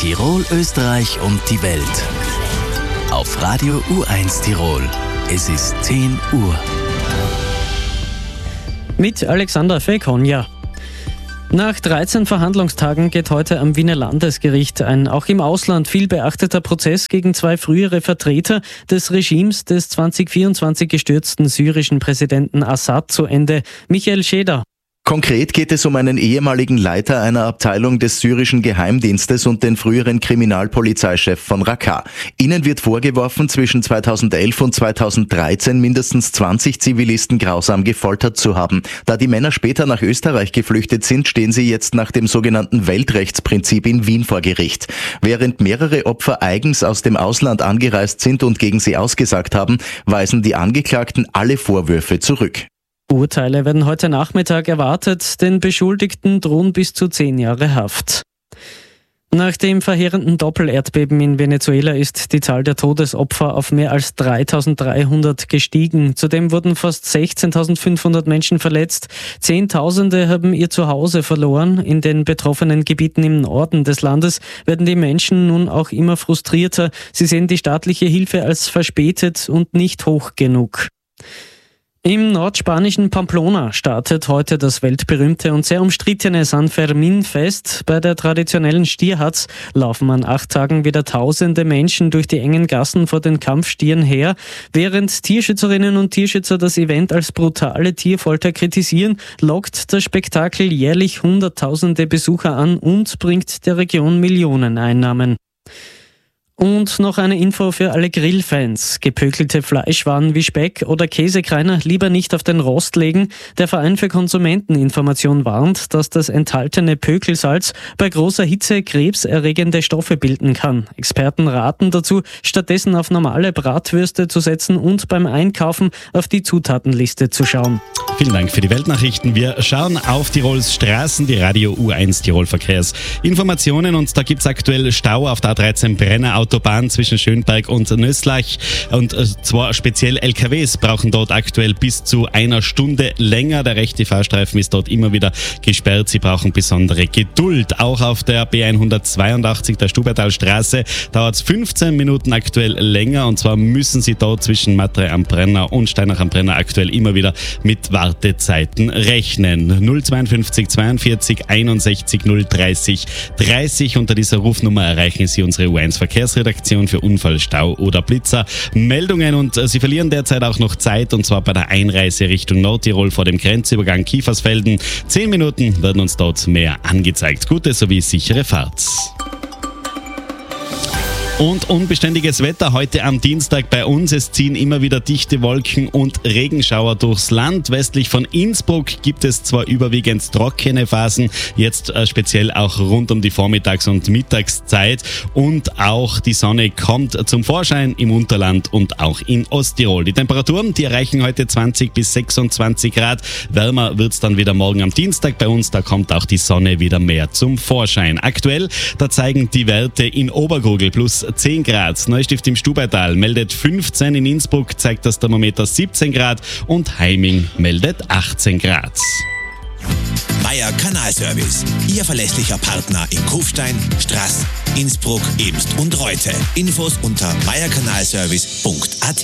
Tirol, Österreich und die Welt. Auf Radio U1 Tirol. Es ist 10 Uhr. Mit Alexander Fekonja. Nach 13 Verhandlungstagen geht heute am Wiener Landesgericht ein auch im Ausland viel beachteter Prozess gegen 2 frühere Vertreter des Regimes des 2024 gestürzten syrischen Präsidenten Assad zu Ende. Michael Scheder. Konkret geht es um einen ehemaligen Leiter einer Abteilung des syrischen Geheimdienstes und den früheren Kriminalpolizeichef von Raqqa. Ihnen wird vorgeworfen, zwischen 2011 und 2013 mindestens 20 Zivilisten grausam gefoltert zu haben. Da die Männer später nach Österreich geflüchtet sind, stehen sie jetzt nach dem sogenannten Weltrechtsprinzip in Wien vor Gericht. Während mehrere Opfer eigens aus dem Ausland angereist sind und gegen sie ausgesagt haben, weisen die Angeklagten alle Vorwürfe zurück. Urteile werden heute Nachmittag erwartet, den Beschuldigten drohen bis zu 10 Jahre Haft. Nach dem verheerenden Doppelerdbeben in Venezuela ist die Zahl der Todesopfer auf mehr als 3.300 gestiegen. Zudem wurden fast 16.500 Menschen verletzt. Zehntausende haben ihr Zuhause verloren. In den betroffenen Gebieten im Norden des Landes werden die Menschen nun auch immer frustrierter. Sie sehen die staatliche Hilfe als verspätet und nicht hoch genug. Im nordspanischen Pamplona startet heute das weltberühmte und sehr umstrittene San Fermín-Fest. Bei der traditionellen Stierhatz laufen an 8 Tagen wieder tausende Menschen durch die engen Gassen vor den Kampfstieren her. Während Tierschützerinnen und Tierschützer das Event als brutale Tierfolter kritisieren, lockt das Spektakel jährlich Hunderttausende Besucher an und bringt der Region Millionen Einnahmen. Und noch eine Info für alle Grillfans. Gepökelte Fleischwaren wie Speck oder Käsekreiner lieber nicht auf den Rost legen. Der Verein für Konsumenteninformation warnt, dass das enthaltene Pökelsalz bei großer Hitze krebserregende Stoffe bilden kann. Experten raten dazu, stattdessen auf normale Bratwürste zu setzen und beim Einkaufen auf die Zutatenliste zu schauen. Vielen Dank für die Weltnachrichten. Wir schauen auf Tirols Straßen, die Radio U1 Tirol Verkehrsinformationen, und da gibt es aktuell Stau auf der A13 Brenner Autobahn zwischen Schönberg und Nöslach, und zwar speziell LKWs brauchen dort aktuell bis zu 1 Stunde länger. Der rechte Fahrstreifen ist dort immer wieder gesperrt. Sie brauchen besondere Geduld. Auch auf der B182, der Stubertalstraße, dauert es 15 Minuten aktuell länger, und zwar müssen Sie dort zwischen Matre am Brenner und Steinach am Brenner aktuell immer wieder mit Wartezeiten rechnen. 052 42 61 030 30. Unter dieser Rufnummer erreichen Sie unsere U1 Verkehrsredaktion für Unfall, Stau oder Blitzer Meldungen, und Sie verlieren derzeit auch noch Zeit, und zwar bei der Einreise Richtung Nordtirol vor dem Grenzübergang Kiefersfelden. 10 Minuten werden uns dort mehr angezeigt. Gute sowie sichere Fahrt. Und unbeständiges Wetter heute am Dienstag bei uns. Es ziehen immer wieder dichte Wolken und Regenschauer durchs Land. Westlich von Innsbruck gibt es zwar überwiegend trockene Phasen, jetzt speziell auch rund um die Vormittags- und Mittagszeit. Und auch die Sonne kommt zum Vorschein im Unterland und auch in Osttirol. Die Temperaturen, die erreichen heute 20 bis 26 Grad. Wärmer wird es dann wieder morgen am Dienstag bei uns. Da kommt auch die Sonne wieder mehr zum Vorschein. Aktuell, da zeigen die Werte in Obergurgl plus 10 Grad, Neustift im Stubaital meldet 15, in Innsbruck zeigt das Thermometer 17 Grad und Heiming meldet 18 Grad. Meier Kanalservice, Ihr verlässlicher Partner in Kufstein, Straß, Innsbruck, Ebst und Reute. Infos unter meierkanalservice.at.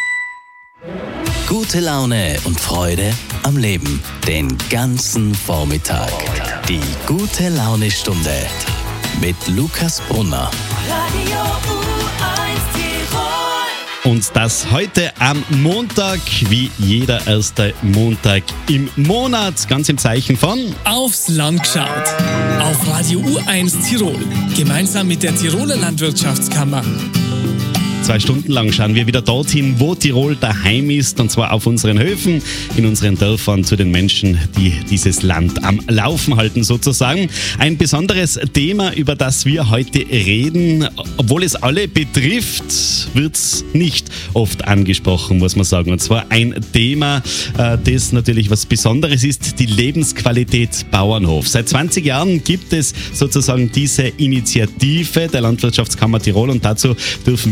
Gute Laune und Freude am Leben den ganzen Vormittag. Die Gute-Laune-Stunde mit Lukas Brunner. Radio U1 Tirol. Und das heute am Montag, wie jeder erste Montag im Monat, ganz im Zeichen von Aufs Land geschaut. Auf Radio U1 Tirol. Gemeinsam mit der Tiroler Landwirtschaftskammer. 2 Stunden lang schauen wir wieder dorthin, wo Tirol daheim ist, und zwar auf unseren Höfen, in unseren Dörfern, zu den Menschen, die dieses Land am Laufen halten sozusagen. Ein besonderes Thema, über das wir heute reden, obwohl es alle betrifft, wird es nicht oft angesprochen, muss man sagen. Und zwar ein Thema, das natürlich was Besonderes ist, die Lebensqualität Bauernhof. Seit 20 Jahren gibt es sozusagen diese Initiative der Landwirtschaftskammer Tirol, und dazu dürfen wir heute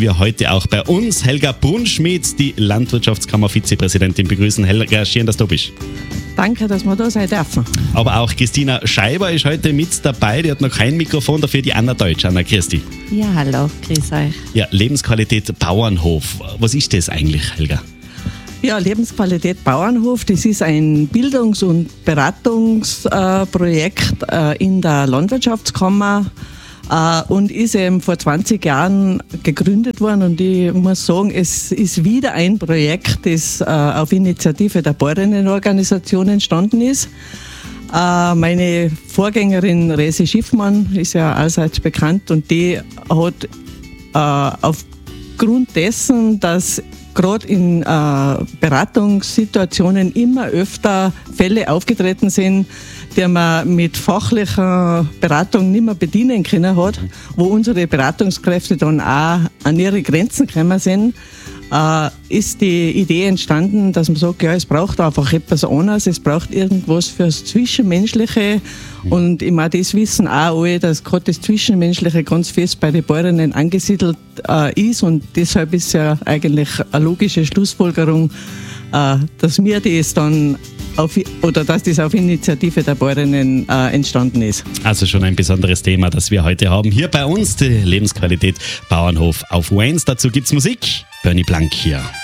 heute auch bei uns Helga Brunschmidt, die Landwirtschaftskammer-Vizepräsidentin, begrüßen. Helga, schön, dass du bist. Danke, dass wir da sein dürfen. Aber auch Christina Scheiber ist heute mit dabei. Die hat noch kein Mikrofon, dafür die Anna Deutsch. Anna, Christi. Ja, hallo, grüß euch. Ja, Lebensqualität Bauernhof. Was ist das eigentlich, Helga? Ja, Lebensqualität Bauernhof, das ist ein Bildungs- und Beratungsprojekt in der Landwirtschaftskammer und ist eben vor 20 Jahren gegründet worden. Und ich muss sagen, es ist wieder ein Projekt, das auf Initiative der Bäuerinnenorganisation entstanden ist. Meine Vorgängerin Resi Schiffmann ist ja allseits bekannt und die hat aufgrund dessen, dass gerade in Beratungssituationen immer öfter Fälle aufgetreten sind, die man mit fachlicher Beratung nicht mehr bedienen können hat, wo unsere Beratungskräfte dann auch an ihre Grenzen gekommen sind, ist die Idee entstanden, dass man sagt, ja, es braucht einfach etwas anderes, es braucht irgendwas fürs Zwischenmenschliche. Und ich meine, das wissen auch alle, dass gerade das Zwischenmenschliche ganz fest bei den Bäuerinnen angesiedelt ist. Und deshalb ist ja eigentlich eine logische Schlussfolgerung, dass wir das dann dass das auf Initiative der Bäuerinnen entstanden ist. Also schon ein besonderes Thema, das wir heute haben. Hier bei uns die Lebensqualität Bauernhof auf U1. Dazu gibt's Musik. Bernie Blank hier.